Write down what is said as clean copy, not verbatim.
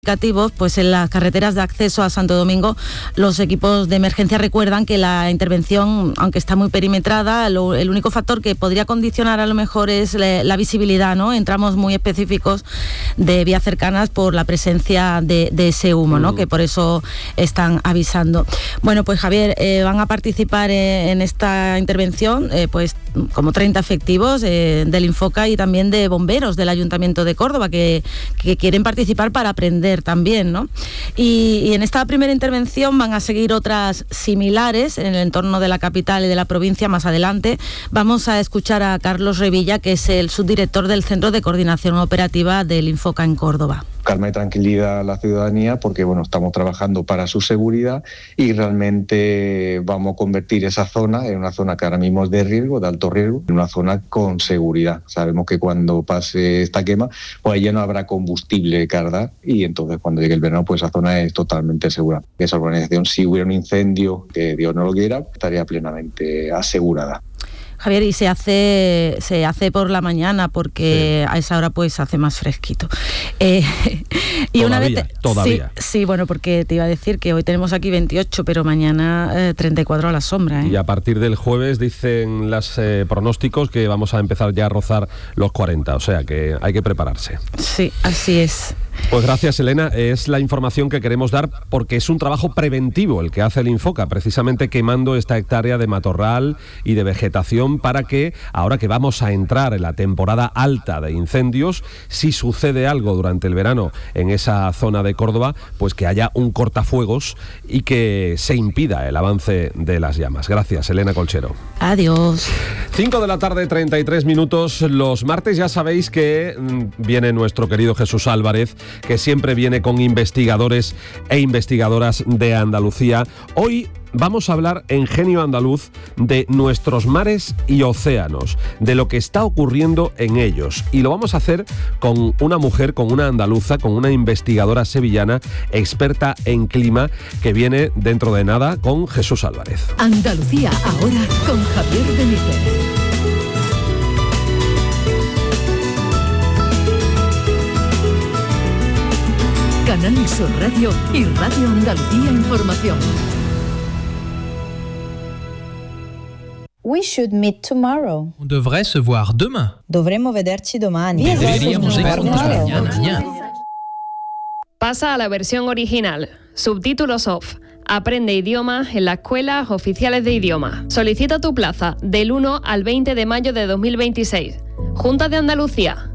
Pues en las carreteras de acceso a Santo Domingo, los equipos de emergencia recuerdan que la intervención, aunque está muy perimetrada, el único factor que podría condicionar a lo mejor es la visibilidad, ¿no? En tramos muy específicos de vías cercanas por la presencia de ese humo, ¿no? Que por eso están avisando. Bueno, pues Javier, van a participar en esta intervención pues como 30 efectivos del Infoca y también de bomberos del Ayuntamiento de Córdoba que quieren participar para aprender también, ¿no? Y en esta primera intervención van a seguir otras similares en el entorno de la capital y de la provincia más adelante. Vamos a escuchar a Carlos Revilla, que es el subdirector del Centro de Coordinación Operativa del Infoca en Córdoba. Calma y tranquilidad a la ciudadanía porque estamos trabajando para su seguridad y realmente vamos a convertir esa zona en una zona que ahora mismo es de riesgo, de alto riesgo, en una zona con seguridad. Sabemos que cuando pase esta quema, pues ya no habrá combustible que arder y entonces cuando llegue el verano, pues esa zona es totalmente segura. Esa urbanización, si hubiera un incendio, que Dios no lo quiera, estaría plenamente asegurada. Javier, y se hace por la mañana porque a esa hora pues hace más fresquito. Todavía. Sí, bueno, porque te iba a decir que hoy tenemos aquí 28, pero mañana 34 a la sombra. Y a partir del jueves dicen los pronósticos que vamos a empezar ya a rozar los 40, o sea que hay que prepararse. Sí, así es. Pues gracias, Elena. Es la información que queremos dar porque es un trabajo preventivo el que hace el Infoca, precisamente quemando esta hectárea de matorral y de vegetación para que, ahora que vamos a entrar en la temporada alta de incendios, si sucede algo durante el verano en esa zona de Córdoba, pues que haya un cortafuegos y que se impida el avance de las llamas. Gracias, Elena Colchero. Adiós. 5 de la tarde, 33 minutos. Los martes ya sabéis que viene nuestro querido Jesús Álvarez, que siempre viene con investigadores e investigadoras de Andalucía. Hoy vamos a hablar en Genio Andaluz de nuestros mares y océanos, de lo que está ocurriendo en ellos. Y lo vamos a hacer con una mujer, con una andaluza, con una investigadora sevillana, experta en clima, que viene dentro de nada con Jesús Álvarez. Andalucía ahora con Javier Benítez. Canal Sur Radio y Radio Andalucía Información. We should meet tomorrow. On devrait se voir demain. Dovremmo vederci domani. Deberíamos vernos mañana. Pasa a la versión original. Subtítulos off. Aprende idiomas en las escuelas oficiales de idioma. Solicita tu plaza del 1 al 20 de mayo de 2026. Junta de Andalucía.